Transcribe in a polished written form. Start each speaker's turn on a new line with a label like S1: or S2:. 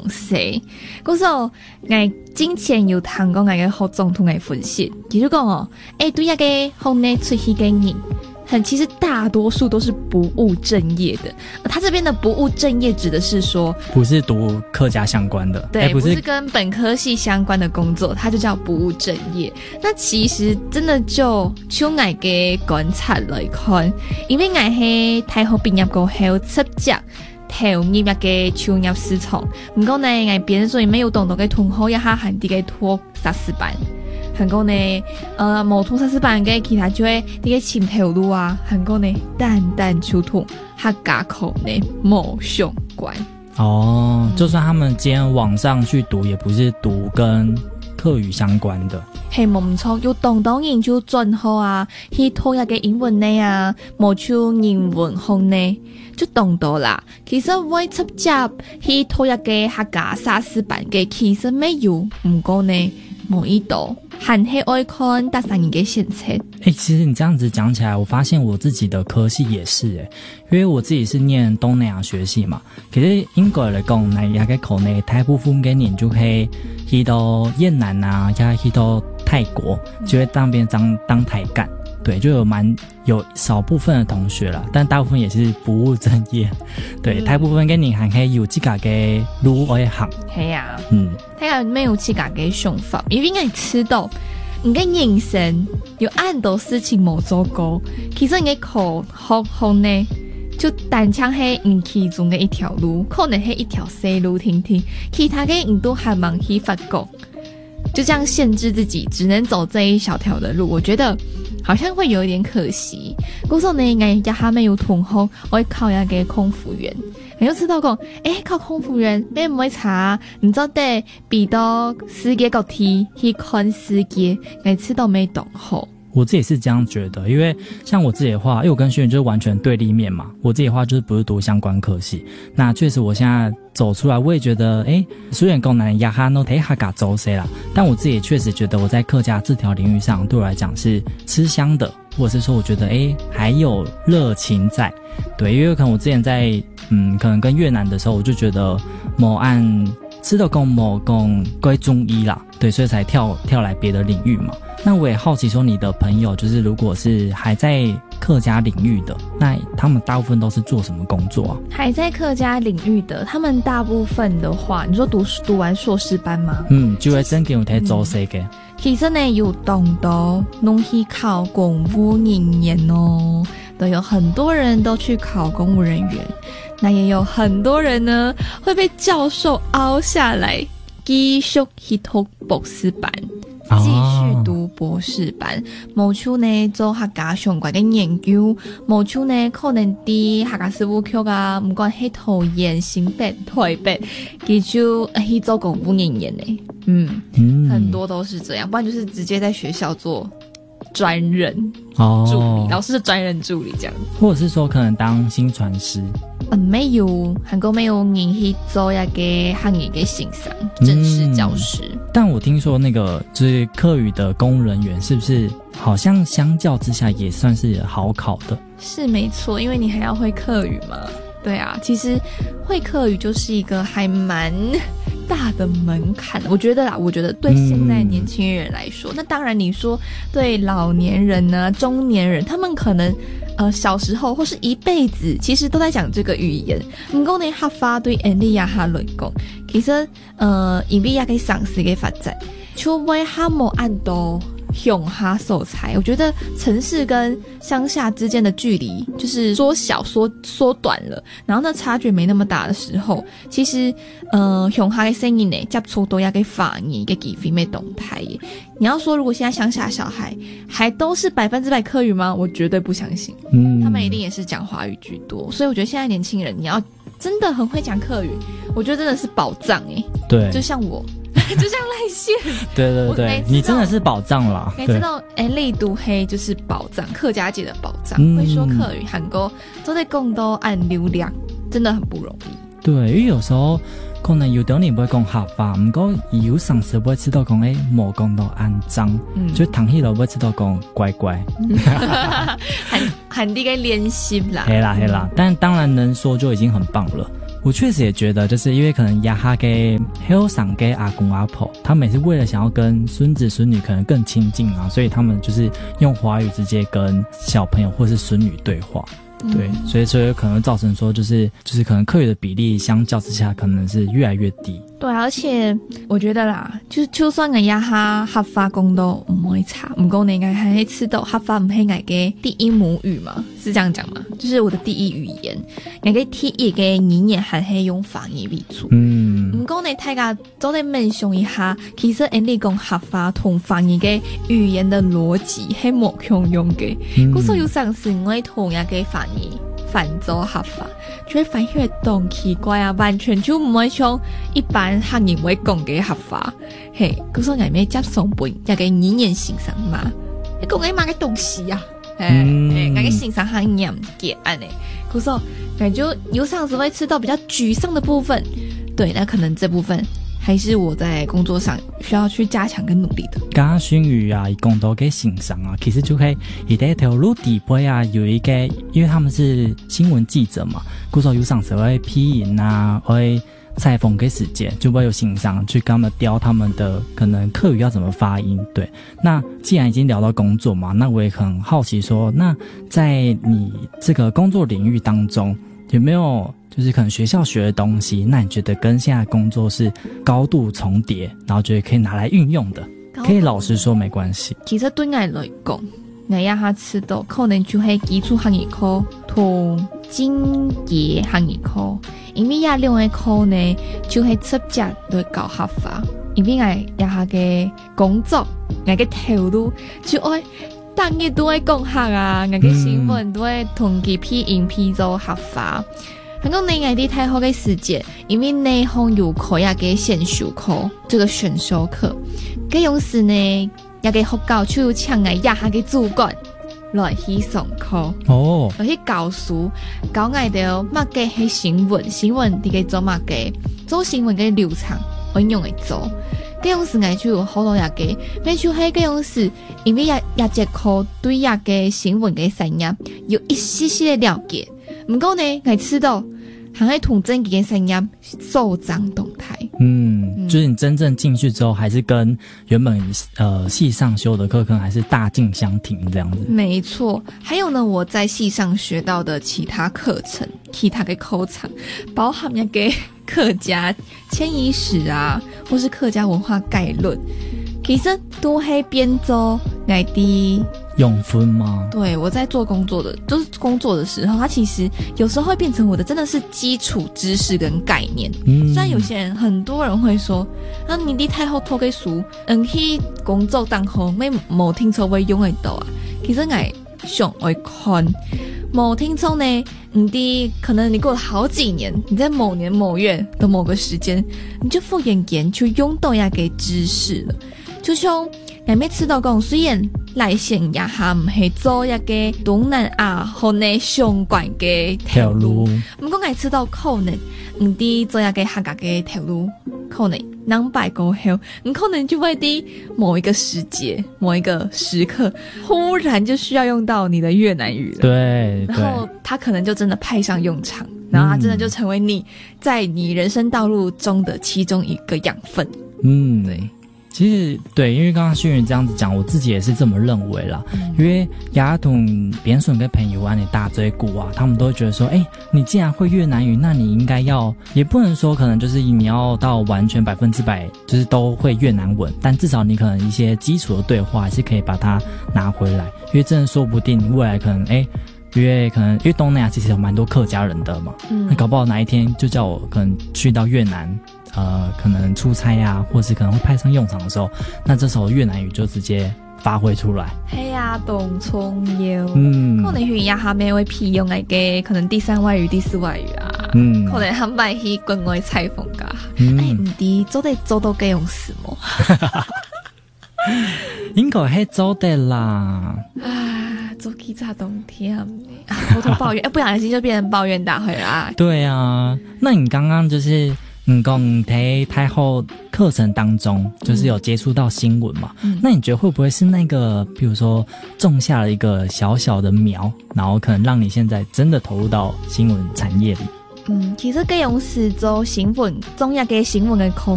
S1: 细。嗰時候，我之前有聽過我嘅學總同我分析，佢就講哦，對一個向內出去嘅人，其實大多數都是不務正業的。他這邊的不務正業指的是說，
S2: 不是讀客家相關的，
S1: 對，不是跟本科系相關的工作，它就叫不務正業。那其實真的就我嘅觀察來看，因為我係大學畢業過後直接投入一個創業市場，唔過呢，我別人所以沒有懂到嘅同學一下行啲嘅拖碩士班。韓國呢，冇通碩士班嘅其他就係啲嘅前條路啊，韓國呢單單就同客家口呢冇相關。
S2: 哦，就算他們今天往上去讀，也不是讀跟客語相關的。
S1: 係冇錯，要當然就轉好啊，去拖一個英文呢啊，冇出英文學呢就當到啦。其實我直接去拖一個客家碩士班嘅，其實沒有，唔過呢冇一度。還係愛看大三年嘅現測。
S2: 其實你這樣子講起來，我發現我自己的科系也是因為我自己是念東南亞學系嘛。其實應該來講，那一個口內大部分嘅人就可以去到越南啊，也去到泰國，就會當邊當台幹。對，就有少部分的同學啦，但大部分也是不務正業。對，大部分嘅人還可以有自己嘅路可以行。係啊，睇下
S1: 沒有自己嘅想法，因為我知道你嘅人生有很多事情冇做過，其實你嘅學呢就單槍係你其中嘅一條路，可能係一條細路聽聽，其他嘅你都還蠻去發覺，就這樣限制自己只能走這一小條的路，我覺得好像會有一點可惜。嗰時候呢，我一下沒有同學，我會考一個空服員。我就知道講，考空服員咩唔會查，你知道得比到世界各地去看世界，我知道沒懂好。
S2: 我自己是這樣覺得，因為像我自己的話，因為我跟學員就是完全對立面嘛。我自己的話就是不是讀相關科系，那確實我現在走出來，我也覺得，雖然講南亞哈都睇客家走誰啦，但我自己也確實覺得我在客家這條領域上，對我來講是吃香的，或者是說我覺得，還有熱情在。對，因為可能我之前在，可能跟越南的時候，我就覺得某按吃的講某講歸中醫啦，對，所以才跳來別的領域嘛。那我也好奇說，你的朋友就是如果是還在客家領域的，那他們大部分都是做什麼工作啊？
S1: 還在客家領域的，他們大部分的話，你說讀完碩士班嗎？
S2: 就會真嘅有睇做誰嘅。
S1: 其實呢，有懂到弄去考公務人員哦，都有很多人都去考公務人員，那也有很多人呢會被教授凹下來，繼續去讀博士班。繼續讀博士班，冇處呢做客家相關嘅研究，冇處呢可能啲客家事務局啊，唔管係桃園、新北、台北，佢就去做公務人員呢。很多都是這樣，不然就是直接在學校做專任助理，老師的專任助理這樣子，
S2: 或者是說可能當新傳師。
S1: 沒有，韓國沒有人去做一個行業嘅先生，正式教師。
S2: 但我聽說那個就是客語的公務人員，是不是好像相較之下也算是好考的？
S1: 是沒錯，因為你還要會客語嘛。對啊，其實會客語就是一個還蠻大的門檻，我覺得對現在年輕人來說，那當然你說對老年人呢、中年人，他們可能小時候或是一輩子其實都在講這個語言。唔過呢，合法對人哋也下來講，其實因為也可以嘗試嘅發展，除非他冇按到鄉下所在，我覺得城市跟鄉下之間的距離就是縮短了，然後呢差距沒那麼大的時候，其實鄉下的聲音呢接觸到一個方言嘅機會沒動態耶。你要說如果現在鄉下小孩還都是100%客語嗎？我絕對不相信，他們一定也是講華語居多。所以我覺得現在年輕人你要真的很會講客語，我覺得真的是寶藏耶。
S2: 對，
S1: 就像我就像賴線，
S2: 對，你真的是寶藏啦。
S1: 你知道麗都黑就是寶藏，客家界的寶藏，會說客語，韓國都在講到按流量，真的很不容易。
S2: 對，因為有時候可能有啲人不會講客話，不過有嘗試會知道講冇講到按髒，就躺起來會知道講乖乖，
S1: 很啲嘅練習啦。
S2: 係啦，但當然能說就已經很棒了。 我确实也觉得，就是因为可能亚哈给还有赏给阿公阿婆，他们也是为了想要跟孙子孙女可能更亲近啊，所以他们就是用华语直接跟小朋友或是孙女对话。对，所以可能造成说就是可能客语的比例相较之下可能是越来越低。
S1: 对，而且我觉得啦，就算我亚哈合法讲都唔会差，不过呢，我还会吃到合法唔系我嘅第一母语嘛，是这样讲吗？就是我的第一语言，我嘅第一个语言还是用方言为主。不过呢，大家都得mention想一下，其实你讲合法同方言嘅语言的逻辑系冇共用嘅。所以有时是我会同样嘅方言反走合法，就会发现动奇怪啊，完全就唔会像一般客人会讲嘅合法。嘿，所以我咪接送本也嘅语言欣赏嘛，你讲嘅嘛嘅东西啊？我嘅欣赏很严格安呢，所以感觉有时候会吃到比较沮丧的部分。对，那可能这部分还是我在工作上需要去加强跟努力的。
S2: 刚刚勋宇啊，讲到给欣赏啊，其实就可以以这条路底部啊，有一个，因为他们是新闻记者嘛，故说有上时会批评啊，会采访给时间，就会有欣赏去跟他们雕他们的可能客语要怎么发音。对，那既然已经聊到工作嘛，那我也很好奇说，那在你这个工作领域当中，有没有就是可能学校学的东西，那你觉得跟现在工作是高度重叠，然后觉得可以拿来运用的，可以老实说没关系。
S1: 其实对我来讲，我也哈吃到可能就系基础行业课同进阶行业课，因为呀两个课呢就系直接对教合法，因为我也哈嘅工作，我嘅投入就爱当日都会讲客啊，我嘅新闻都会同佢批影批做合法。很讲你爱的太好嘅时间，因为内行有课也嘅选修课，这个选修课，嘅用时呢也嘅学校就请我亚下嘅主管来去上课，来去教书，教我哋乜嘅係新闻，新闻啲嘅做乜嘅，做新闻嘅流程，我用嚟做。嘅用时我就有好多也嘅，咩就係嘅用时，因為也節課對也嘅新闻嘅產業有一些些嘅了解。不過呢，我知道還係同真嘅產業收漲動態。
S2: 就是你真正進去之後，還是跟原本系上修的課可能還是大境相庭這樣子。
S1: 沒錯，還有呢，我在系上學到的其他課程，其他嘅課程，包含一個客家遷移史啊，或是客家文化概論，其實都係變做我的
S2: 用分嗎？
S1: 对，我在做工作的，就是工作的时候，它其实有时候会变成我的真的是基础知识跟概念。虽然有些人，很多人会说，啊，你的太后托给书，去工作当中没听错会用得到啊。其实我想会看，没听错呢，可能你过了好几年，你在某年某月的某个时间，你就复眼就用到呀给知识了，就像。我每次都讲，虽然来线也还唔係做一個東南亞和呢相關嘅條路，不過我知道可能唔啲做一個客家嘅條路，可能兩百個後，可能就會喺某一個時節、某一個時刻，忽然就需要用到你的越南語了。
S2: 對，
S1: 然後它可能就真的派上用場，然後它真的就成為你在你人生道路中的其中一個養分。對。
S2: 其实对，因为刚刚勋宇这样子讲，我自己也是这么认为啦。因为亚同扁笋跟朋友啊，你大嘴鼓啊，他们都会觉得说，你既然会越南语，那你应该要，也不能说可能就是你要到完全100%就是都会越南文，但至少你可能一些基础的对话还是可以把它拿回来，因为真的说不定你未来可能因为东南亚其实有蛮多客家人的嘛，那搞不好哪一天就叫我可能去到越南。可能出差啊，或是可能会派上用场的时候，那这时候越南语就直接发挥出来。
S1: 係啊，動葱要，可能去一下面會批用嚟嘅，可能第3外語、第4外語啊，可能肯買去國外採訪噶。唔啲做得做到幾用事麼？
S2: 應該係做得啦。
S1: 做其他冬天偷偷抱怨，不小心就變成抱怨大會啦。
S2: 對啊，那你剛剛就是講太後課程當中就是有接觸到新聞嘛，那你覺得會不會是那個比如說種下了一個小小的苗，然後可能讓你現在真的投入到新聞產業裡？
S1: 其实佢用是做新闻，中日嘅新闻嘅科